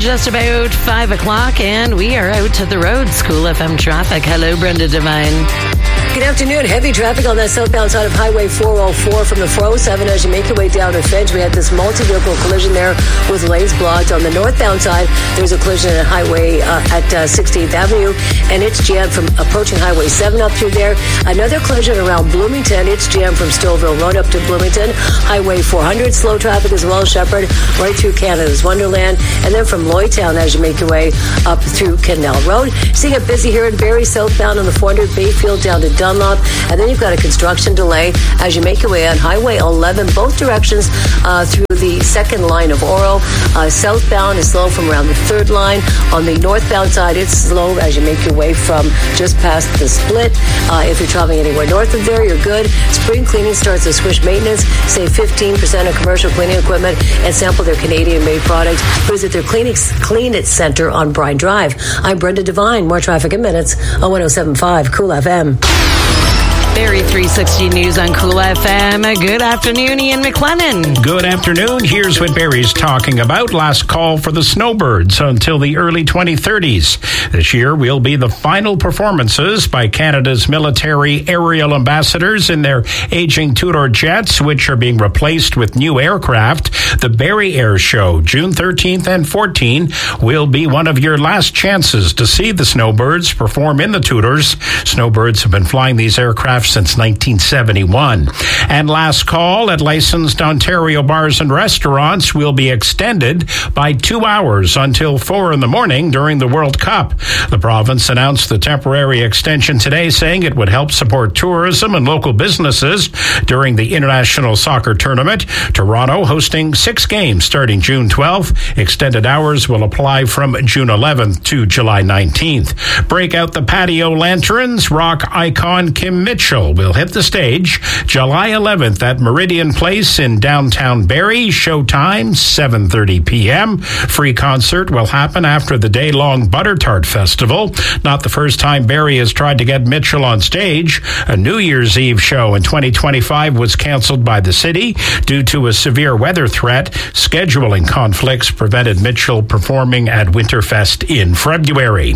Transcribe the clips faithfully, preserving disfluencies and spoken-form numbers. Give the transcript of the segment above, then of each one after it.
just about five o'clock, and we are out to the roads. Cool F M traffic. Hello, Brenda Devine. Good afternoon. Heavy traffic on that southbound side of Highway four oh four from the four oh seven as you make your way down to Finch. We had this multi-vehicle collision there with lanes blocked. On the northbound side, there's a collision at Highway uh, at uh, sixteenth Avenue, and it's jammed from approaching Highway seven up through there. Another collision around Bloomington. It's jammed from Stouffville Road up to Bloomington. Highway four hundred, slow traffic as well, Shepherd, right through Canada's Wonderland. And then from Lloydtown as you make your way up through Canal Road. Seeing it busy here in Barrie, southbound on the four hundred, Bayfield down to Dunlop, and then you've got a construction delay as you make your way on Highway eleven, both directions uh, through the second line of Oro. Uh, southbound is slow from around the third line. On the northbound side, it's slow as you make your way from just past the split. Uh, if you're traveling anywhere north of there, you're good. Spring cleaning starts at Swish Maintenance. Save fifteen percent on commercial cleaning equipment and sample their Canadian-made products. Visit their Clean Clean It Center on Brine Drive. I'm Brenda Devine. More traffic in minutes on one oh seven point five Cool F M. Barrie three sixty News on Cool F M. Good afternoon, Ian McLennan. Good afternoon. Here's what Barrie's talking about. Last call for the Snowbirds until the early twenty thirties. This year will be the final performances by Canada's military aerial ambassadors in their aging Tudor jets, which are being replaced with new aircraft. The Barrie Air Show, June thirteenth and fourteenth, will be one of your last chances to see the Snowbirds perform in the Tudors. Snowbirds have been flying these aircraft since nineteen seventy-one. And last call at licensed Ontario bars and restaurants will be extended by two hours until four in the morning during the World Cup. The province announced the temporary extension today, saying it would help support tourism and local businesses during the International Soccer Tournament. Toronto hosting six games starting June twelfth. Extended hours will apply from June eleventh to July nineteenth. Break out the patio lanterns. Rock icon Kim Mitchell will hit the stage July eleventh at Meridian Place in downtown Barrie. Showtime, seven thirty p.m. Free concert will happen after the day-long Butter Tart Festival. Not the first time Barrie has tried to get Mitchell on stage. A New Year's Eve show in twenty twenty-five was canceled by the city due to a severe weather threat. Scheduling conflicts prevented Mitchell performing at Winterfest in February.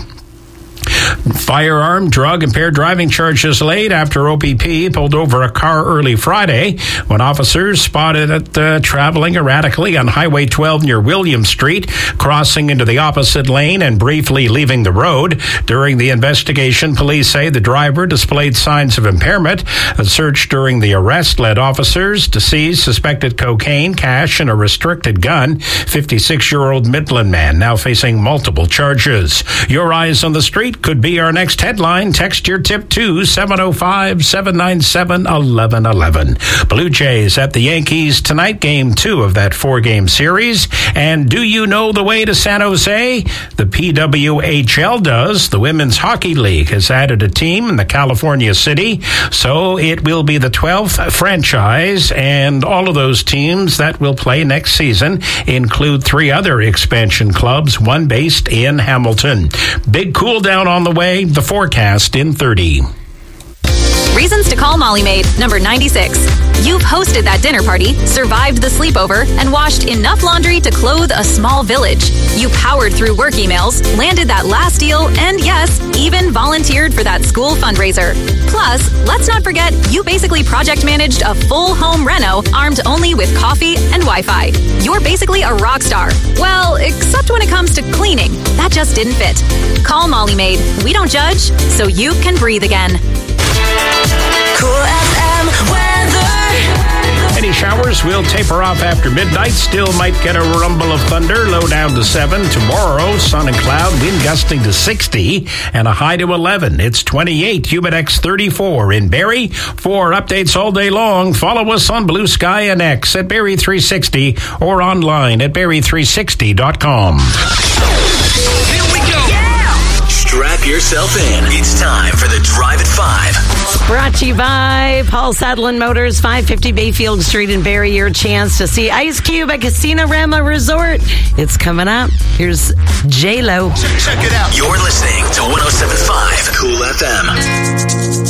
Firearm, drug, impaired driving charges laid after O P P pulled over a car early Friday when officers spotted it uh, traveling erratically on Highway twelve near William Street, crossing into the opposite lane and briefly leaving the road. During the investigation, police say the driver displayed signs of impairment. A search during the arrest led officers to seize suspected cocaine, cash, and a restricted gun. fifty-six-year-old Midland man now facing multiple charges. Your eyes on the street could be our next headline. Text your tip to seven oh five, seven nine seven, one one one one. Blue Jays at the Yankees tonight, game two of that four-game series. And do you know the way to San Jose? The P W H L does. The Women's Hockey League has added a team in the California city, so it will be the twelfth franchise, and all of those teams that will play next season include three other expansion clubs, one based in Hamilton. Big cool down on the way, the forecast in thirty. Reasons to call Molly Maid, number ninety-six. You've hosted that dinner party, survived the sleepover, and washed enough laundry to clothe a small village. You powered through work emails, landed that last deal, and yes, even volunteered for that school fundraiser. Plus, let's not forget, you basically project managed a full home reno armed only with coffee and Wi-Fi. You're basically a rock star. Well, except when it comes to cleaning. That just didn't fit. Call Molly Maid. We don't judge, so you can breathe again. Cool F M weather. Any showers will taper off after midnight. Still might get a rumble of thunder. Low down to seven. Tomorrow, sun and cloud. Wind gusting to sixty and a high to eleven. It's twenty-eight. Humidex thirty-four in Barrie. For updates all day long, follow us on Blue Sky and X at Barrie three sixty or online at Barrie three sixty dot com. Here we go. Yeah. Strap yourself in. It's time for the Drive at five. Brought to you by Paul Sadlin Motors, five fifty Bayfield Street in Barrie. Your chance to see Ice Cube at Casino Rama Resort. It's coming up. Here's J-Lo. Check, check it out. You're listening to one oh seven point five Cool F M.